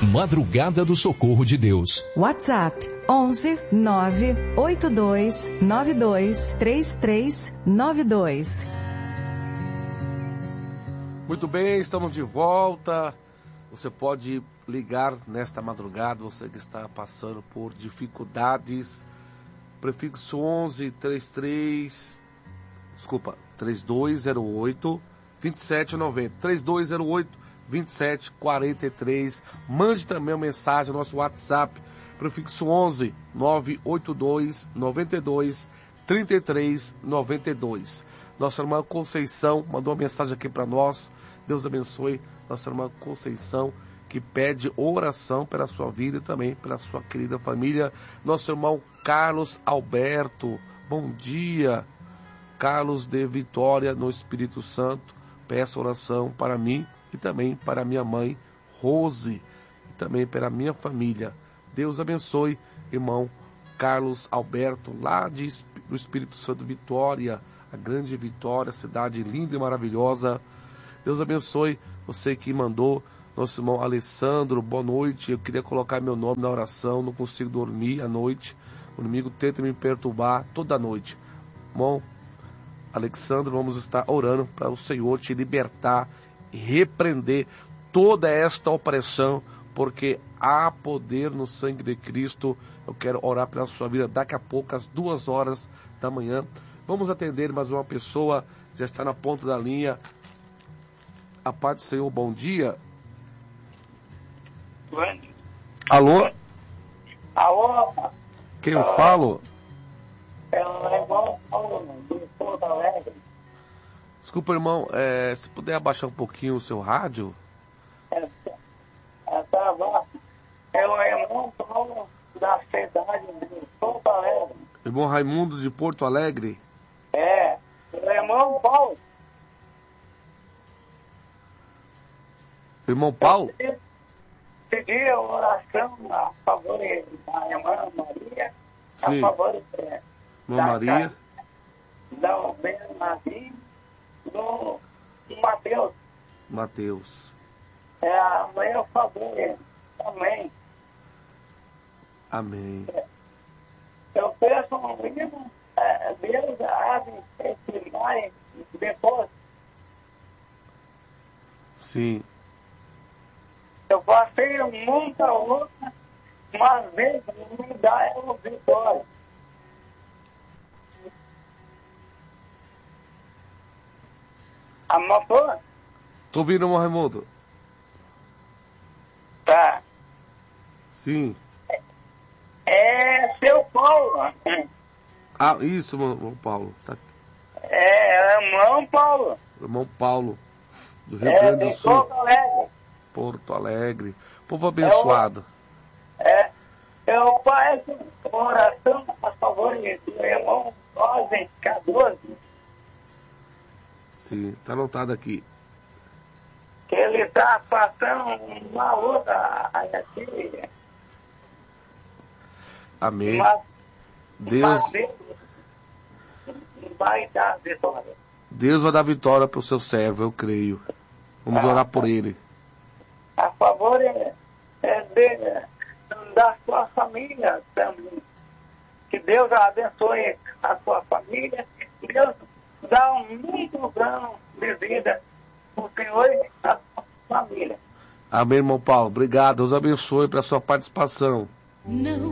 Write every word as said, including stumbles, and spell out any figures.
Madrugada do Socorro de Deus. WhatsApp onze nove oito dois nove dois três três nove dois. Muito bem, estamos de volta. Você pode ligar nesta madrugada, você que está passando por dificuldades. Prefixo onze trinta e três, desculpa, trinta e dois zero oito, vinte e sete noventa, trinta e dois zero oito, vinte e sete quarenta e três. Mande também uma mensagem no nosso WhatsApp, prefixo onze nove oito dois nove dois três três nove dois. Nossa irmã Conceição mandou uma mensagem aqui para nós. Deus abençoe nossa irmã Conceição, que pede oração pela sua vida e também pela sua querida família. Nosso irmão Carlos Alberto, bom dia. Carlos de Vitória, no Espírito Santo, peço oração para mim e também para minha mãe, Rose, e também para minha família. Deus abençoe, irmão Carlos Alberto, lá de, do Espírito Santo, Vitória, a grande Vitória, cidade linda e maravilhosa. Deus abençoe você que mandou, nosso irmão Alessandro, boa noite. Eu queria colocar meu nome na oração, não consigo dormir à noite. O inimigo tenta me perturbar toda noite. Irmão Alessandro, vamos estar orando para o Senhor te libertar e repreender toda esta opressão, porque há poder no sangue de Cristo. Eu quero orar pela sua vida daqui a pouco, às duas horas da manhã. Vamos atender mais uma pessoa, já está na ponta da linha. A paz do Senhor, bom dia. Alô? Alô? Quem eu falo? É o irmão Paulo, de Porto Alegre. Desculpa, irmão, é, se puder abaixar um pouquinho o seu rádio. É, é, tá bom. É o irmão Paulo da cidade de Porto Alegre. Irmão Raimundo de Porto Alegre? É, o irmão Paulo. Irmão Paulo? Pedi a oração a favor da irmã Maria, Sim. a favor é, Irmã da Maria? da Bernardinho, do Mateus. Mateus. É a meu favor também. Amém. Eu peço um livro, é, Deus abre esse mar depois. Sim. Eu passei muita luta, mas Deus me dá uma vitória. Anotou? Tô ouvindo, irmão Raimundo? Tá. Sim. É seu Paulo. Ah, isso, irmão Paulo. Tá. É, irmão Paulo. Irmão Paulo, do Rio É, Grande do de Sul. Porto Alegre. Porto Alegre. Povo abençoado. É, eu faço oração a favor do irmão Rosen Cardoso, Sim, tá anotado aqui. que ele está passando uma luta aqui. Amém. Mas, Deus, mas Deus vai dar vitória. Deus vai dar vitória para o seu servo, eu creio. Vamos orar por ele. A favor é, é de, da sua família também. Que Deus abençoe a sua família. Deus dá um muito ano de vida para o Senhor e a sua família. Amém, irmão Paulo. Obrigado. Deus abençoe pela sua participação. Não.